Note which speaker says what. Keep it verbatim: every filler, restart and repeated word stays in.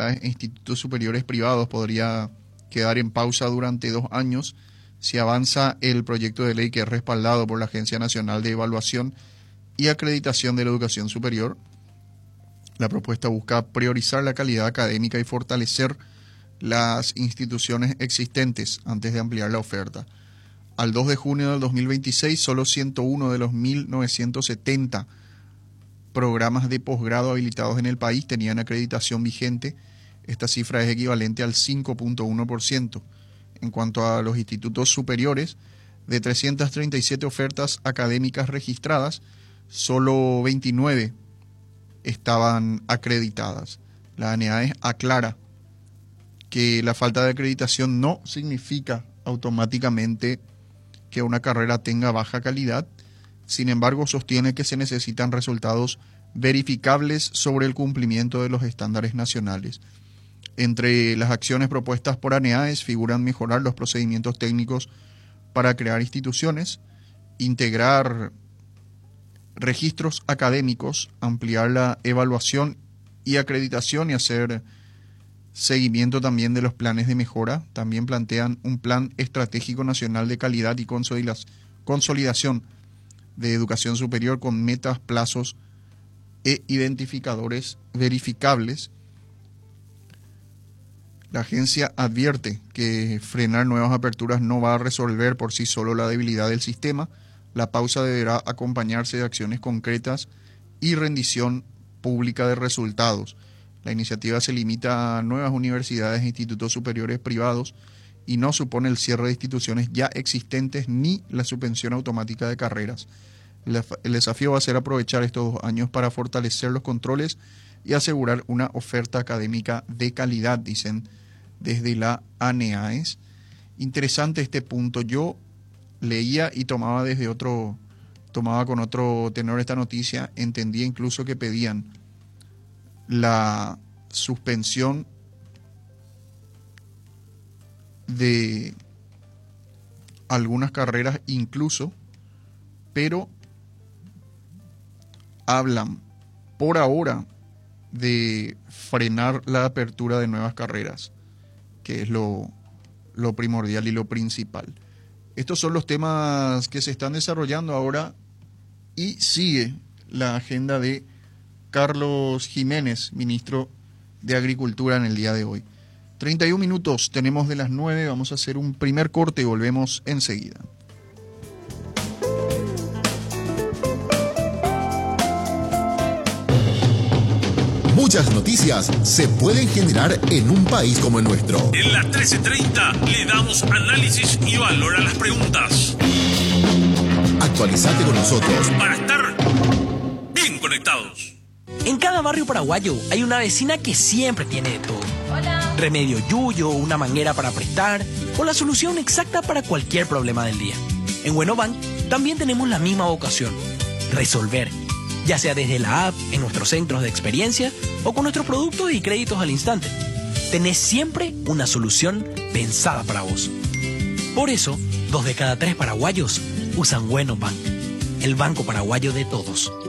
Speaker 1: universidades e institutos superiores privados podría quedar en pausa durante dos años si avanza el proyecto de ley que es respaldado por la Agencia Nacional de Evaluación y Acreditación de la Educación Superior. La propuesta busca priorizar la calidad académica y fortalecer las instituciones existentes antes de ampliar la oferta. Al dos de junio del dos mil veintiséis, solo ciento uno de los mil novecientos setenta programas de posgrado habilitados en el país tenían acreditación vigente. Esta cifra es equivalente al cinco punto uno por ciento. En cuanto a los institutos superiores, de trescientas treinta y siete ofertas académicas registradas, solo veintinueve estaban acreditadas. La ANEAES aclara que la falta de acreditación no significa automáticamente que una carrera tenga baja calidad. Sin embargo, sostiene que se necesitan resultados verificables sobre el cumplimiento de los estándares nacionales. Entre las acciones propuestas por ANEAES figuran mejorar los procedimientos técnicos para crear instituciones, integrar registros académicos, ampliar la evaluación y acreditación y hacer seguimiento también de los planes de mejora. También plantean un plan estratégico nacional de calidad y consolidación de educación superior con metas, plazos e identificadores verificables. La agencia advierte que frenar nuevas aperturas no va a resolver por sí solo la debilidad del sistema. La pausa deberá acompañarse de acciones concretas y rendición pública de resultados. La iniciativa se limita a nuevas universidades e institutos superiores privados y no supone el cierre de instituciones ya existentes ni la suspensión automática de carreras. El desafío va a ser aprovechar estos dos años para fortalecer los controles y asegurar una oferta académica de calidad, dicen desde la ANEAES. Interesante este punto. Yo leía y tomaba desde otro, tomaba con otro tenor esta noticia. Entendía incluso que pedían la suspensión de algunas carreras incluso, pero hablan por ahora de frenar la apertura de nuevas carreras, que es lo, lo primordial y lo principal. Estos son los temas que se están desarrollando ahora y sigue la agenda de Carlos Jiménez, ministro de Agricultura, en el día de hoy. treinta y un minutos tenemos de las nueve, vamos a hacer un primer corte y volvemos enseguida.
Speaker 2: Muchas noticias se pueden generar en un país como el nuestro.
Speaker 3: En la trece treinta le damos análisis y valor a las preguntas.
Speaker 2: Actualizate con nosotros
Speaker 3: para estar bien conectados.
Speaker 4: En cada barrio paraguayo hay una vecina que siempre tiene de todo.
Speaker 5: Hola.
Speaker 4: Remedio yuyo, una manguera para prestar o la solución exacta para cualquier problema del día. En Buenobank también tenemos la misma vocación: resolver. Ya sea desde la app, en nuestros centros de experiencia o con nuestros productos y créditos al instante. Tenés siempre una solución pensada para vos. Por eso, dos de cada tres paraguayos usan Buenobank, el banco paraguayo de todos.